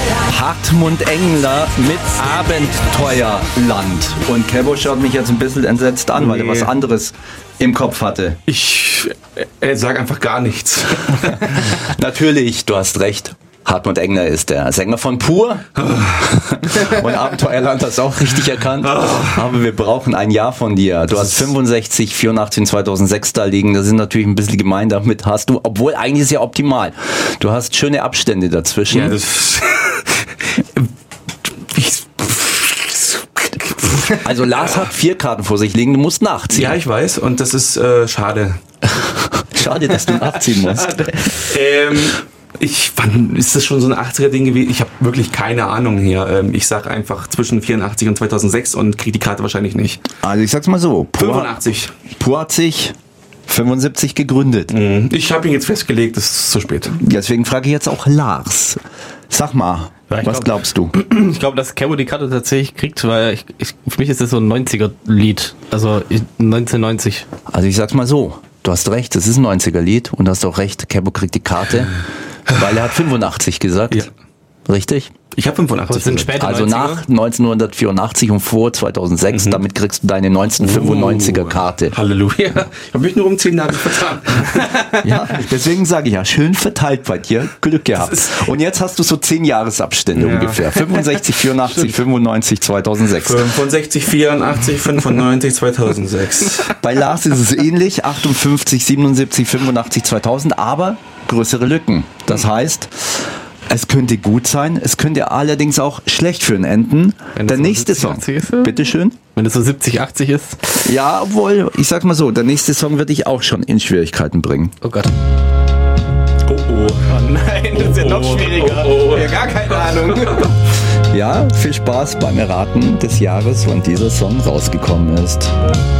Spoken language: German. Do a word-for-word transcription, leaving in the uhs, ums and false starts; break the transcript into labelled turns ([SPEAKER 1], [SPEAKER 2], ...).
[SPEAKER 1] Hartmut Engler mit Abenteuerland. Und Kebo schaut mich jetzt ein bisschen entsetzt an, nee. weil er was anderes im Kopf hatte.
[SPEAKER 2] Ich äh, sag einfach gar nichts.
[SPEAKER 1] Natürlich, du hast recht. Hartmut Engler ist der Sänger von Pur. Und Abenteuerland hast du auch richtig erkannt. Aber wir brauchen ein Jahr von dir. Du hast fünfundsechzig, vierundachtzig und zweitausendsechs da liegen. Das ist natürlich ein bisschen gemein. Damit hast du, obwohl eigentlich ist ja optimal. Du hast schöne Abstände dazwischen.
[SPEAKER 2] Ja, das
[SPEAKER 1] Also Lars hat vier Karten vor sich liegen. Du musst nachziehen.
[SPEAKER 2] Ja, ich weiß. Und das ist äh, schade.
[SPEAKER 1] Schade, dass du nachziehen musst.
[SPEAKER 2] ähm... Ich, wann ist das schon so ein achtziger-Ding gewesen? Ich habe wirklich keine Ahnung hier. Ich sag einfach zwischen vierundachtzig und zweitausendsechs und kriege die Karte wahrscheinlich nicht.
[SPEAKER 1] Also ich sag's mal so. Pur,
[SPEAKER 2] fünfundachtzig.
[SPEAKER 1] Pur hat sich fünfundsiebzig gegründet.
[SPEAKER 2] Ich habe ihn jetzt festgelegt, es ist zu spät.
[SPEAKER 1] Deswegen frage ich jetzt auch Lars. Sag mal, ja, was glaub, glaubst du?
[SPEAKER 3] Ich glaube, dass Kebo die Karte tatsächlich kriegt, weil ich, ich, für mich ist das so ein neunziger-Lied. Also neunzehnhundertneunzig.
[SPEAKER 1] Also ich sag's mal so. Du hast recht, es ist ein neunziger-Lied und du hast auch recht, Kebo kriegt die Karte. Weil er hat fünfundachtzig gesagt. Ja. Richtig?
[SPEAKER 2] Ich habe fünfundachtzig.
[SPEAKER 3] Sind später
[SPEAKER 1] also
[SPEAKER 3] neunziger?
[SPEAKER 1] Nach neunzehnhundertvierundachtzig und vor zweitausendsechs. Mhm. Damit kriegst du deine neunzehnhundertfünfundneunziger Karte.
[SPEAKER 2] Oh, Halleluja. Ich habe mich nur um zehn Jahre vertan.
[SPEAKER 1] Ja, deswegen sage ich ja, schön verteilt bei dir. Glück gehabt. Und jetzt hast du so zehn Jahresabstände ja. ungefähr. fünfundsechzig, vierundachtzig, fünfundneunzig, zweitausendsechs.
[SPEAKER 2] fünfundsechzig, vierundachtzig, fünfundneunzig, zweitausendsechs.
[SPEAKER 1] Bei Lars ist es ähnlich. achtundfünfzig, siebenundsiebzig, fünfundachtzig, zweitausend. Aber größere Lücken. Das heißt, es könnte gut sein, es könnte allerdings auch schlecht für ihn enden. Der so nächste Song, ist, bitteschön.
[SPEAKER 3] Wenn es so siebzig, achtzig ist?
[SPEAKER 1] Ja, obwohl, ich sag mal so, der nächste Song wird dich auch schon in Schwierigkeiten bringen.
[SPEAKER 3] Oh Gott. Oh oh. Oh nein, das ist ja noch schwieriger. Oh, oh. Ja, gar keine Ahnung.
[SPEAKER 1] Ja, viel Spaß beim Erraten des Jahres, wann dieser Song rausgekommen ist.